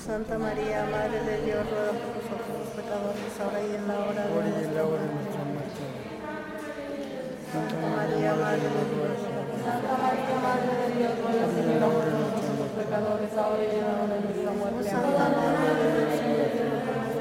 Santa María, Madre de Dios, ruega por nosotros los pecadores, ahora y en la hora de nuestra muerte. Santa María, Madre de Dios, Santa María, Madre de Dios, ruega por nosotros los pecadores, ahora y en la hora de nuestra muerte. Santa Madre de Dios,